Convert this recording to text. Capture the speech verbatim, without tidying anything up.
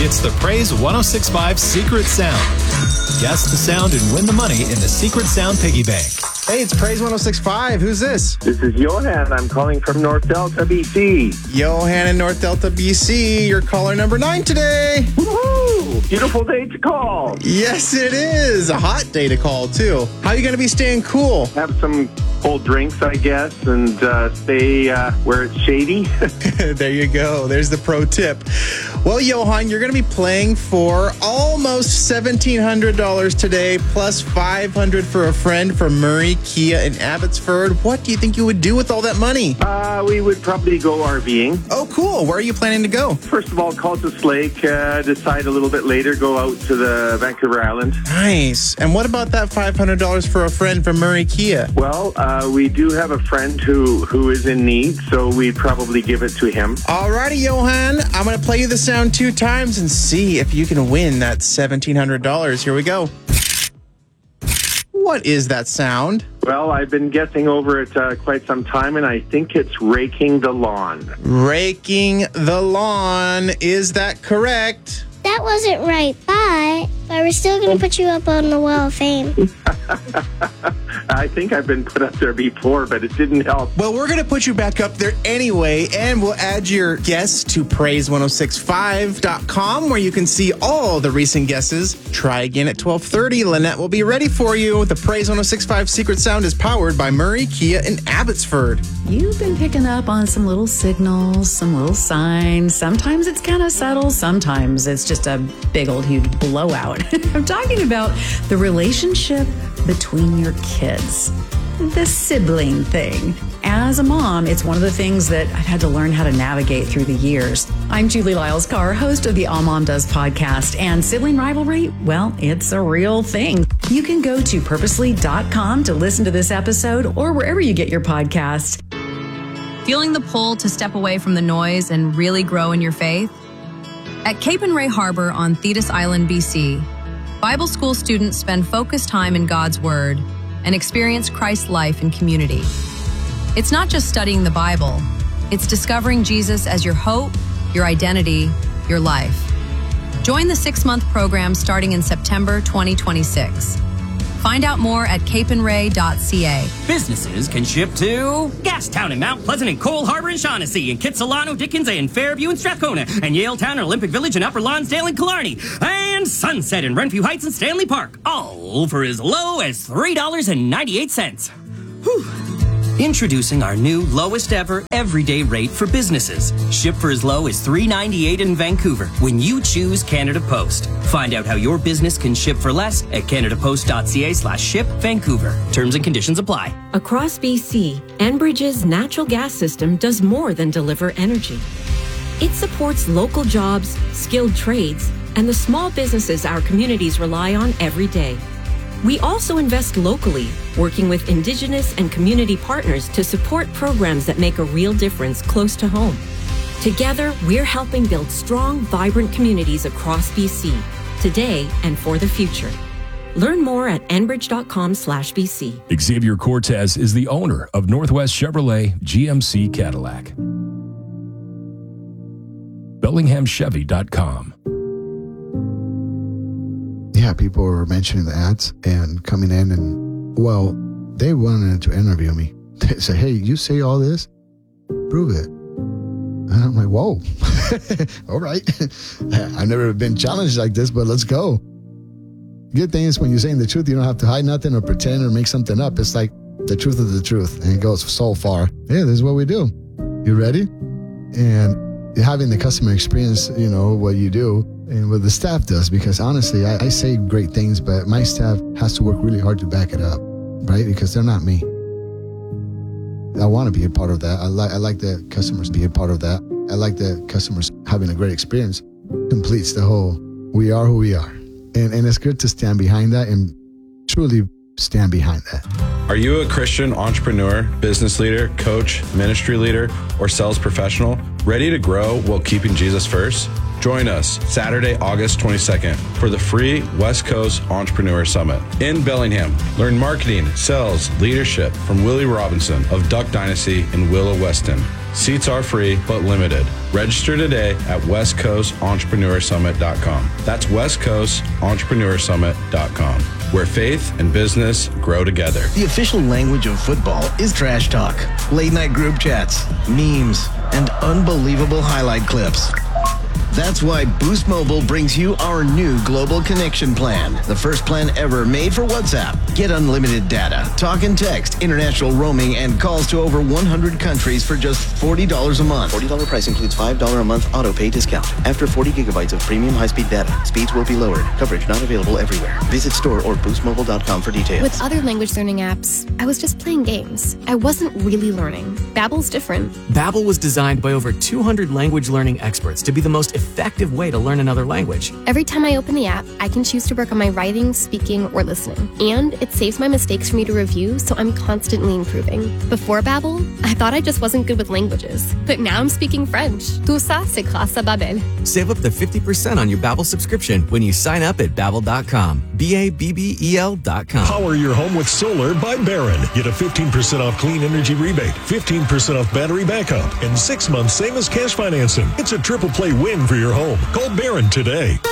It's the Praise one oh six point five Secret Sound. Guess the sound and win the money in the Secret Sound Piggy Bank. Hey, it's Praise one oh six point five. Who's this? This is Johan. I'm calling from North Delta, B C. Johan in North Delta, B C. You're caller number nine today. Woohoo! Beautiful day to call. Yes, it is. A hot day to call, too. How are you going to be staying cool? Have some cold drinks, I guess, and uh, stay uh, where it's shady. There you go. There's the pro tip. Well, Johan, you're going to be playing for almost seventeen hundred dollars today, plus five hundred dollars for a friend from Murray Kia in Abbotsford. What do you think you would do with all that money? Uh, we would probably go RVing. Oh, cool. Where are you planning to go? First of all, Cultus Lake. Uh, decide a little bit later, go out to the Vancouver Island. Nice. And what about that five hundred dollars for a friend from Murray Kia? Well, uh, we do have a friend who, who is in need, so we'd probably give it to him. Alrighty, Johan. I'm going to play you the sound two times and see if you can win that seventeen hundred dollars. Here we go. What is that sound? Well, I've been guessing over it uh, quite some time, and I think it's raking the lawn. Raking the lawn. Is that correct? That wasn't right, but, but we're still going to put you up on the Wall of Fame. I think I've been put up there before, but it didn't help. Well, we're going to put you back up there anyway, and we'll add your guess to praise one oh six point five dot com, where you can see all the recent guesses. Try again at twelve thirty. Lynette will be ready for you. The Praise one oh six point five Secret Sound is powered by Murray Kia in Abbotsford. You've been picking up on some little signals, some little signs. Sometimes it's kind of subtle. Sometimes it's just a big old huge blowout. I'm talking about the relationship between your kids, the sibling thing. As a mom, it's one of the things that I've had to learn how to navigate through the years. I'm Julie Lyles-Carr, host of the All Mom Does podcast, and sibling rivalry, well, it's a real thing. You can go to purposely dot com to listen to this episode or wherever you get your podcasts. Feeling the pull to step away from the noise and really grow in your faith? At Cape and Ray Harbor on Thetis Island, B C, Bible school students spend focused time in God's Word and experience Christ's life and community. It's not just studying the Bible, it's discovering Jesus as your hope, your identity, your life. Join the six-month program starting in September twenty twenty-six. Find out more at cape and ray dot c a. Businesses can ship to Gastown and Mount Pleasant and Cole Harbor and Shaughnessy and Kitsilano, Dickens and Fairview and Strathcona and Yaletown and Olympic Village and Upper Lonsdale and Killarney and Sunset and Renfrew Heights and Stanley Park, all for as low as three dollars and ninety-eight cents. Whew. Introducing our new lowest ever everyday rate for businesses. Ship for as low as three dollars and ninety-eight cents in Vancouver when you choose Canada Post. Find out how your business can ship for less at canada post dot c a slash ship Vancouver. Terms and conditions apply. Across B C, Enbridge's natural gas system does more than deliver energy. It supports local jobs, skilled trades, and the small businesses our communities rely on every day. We also invest locally, working with Indigenous and community partners to support programs that make a real difference close to home. Together, we're helping build strong, vibrant communities across B C, today and for the future. Learn more at enbridge dot com slash B C. Xavier Cortez is the owner of Northwest Chevrolet G M C Cadillac. bellingham chevy dot com. Yeah, people were mentioning the ads and coming in and, well, they wanted to interview me. They say, hey, you say all this? Prove it. And I'm like, whoa. All right. I've never been challenged like this, but let's go. Good thing is when you're saying the truth, you don't have to hide nothing or pretend or make something up. It's like the truth is the truth, and it goes so far. Yeah, this is what we do. You ready? And having the customer experience, you know, what you do, and what the staff does, because honestly, I, I say great things, but my staff has to work really hard to back it up, right? Because they're not me. I want to be a part of that. I like I like the customers be a part of that. I like the customers having a great experience. Completes the whole, we are who we are. And, and it's good to stand behind that and truly stand behind that. Are you a Christian entrepreneur, business leader, coach, ministry leader, or sales professional ready to grow while keeping Jesus first? Join us Saturday, August twenty-second for the free West Coast Entrepreneur Summit in Bellingham. Learn marketing, sales, leadership from Willie Robinson of Duck Dynasty and Willow Weston. Seats are free, but limited. Register today at west coast entrepreneur summit dot com. That's west coast entrepreneur summit dot com, where faith and business grow together. The official language of football is trash talk, late night group chats, memes, and unbelievable highlight clips. That's why Boost Mobile brings you our new Global Connection Plan, the first plan ever made for WhatsApp. Get unlimited data, talk and text, international roaming, and calls to over one hundred countries for just forty dollars a month. forty dollars price includes five dollars a month auto pay discount. After forty gigabytes of premium high-speed data, speeds will be lowered. Coverage not available everywhere. Visit store or boost mobile dot com for details. With other language learning apps, I was just playing games. I wasn't really learning. Babbel's different. Babbel was designed by over two hundred language learning experts to be the most effective way to learn another language. Every time I open the app, I can choose to work on my writing, speaking, or listening. And it saves my mistakes for me to review, so I'm constantly improving. Before Babbel, I thought I just wasn't good with languages. But now I'm speaking French. Tout ça, c'est grâce à Babbel. Save up to fifty percent on your Babbel subscription when you sign up at babbel dot com. B A B B E L dot com. Power your home with solar by Barron. Get a fifteen percent off clean energy rebate, fifteen percent off battery backup, and six months same as cash financing. It's a triple play win for your home. Call Barron today.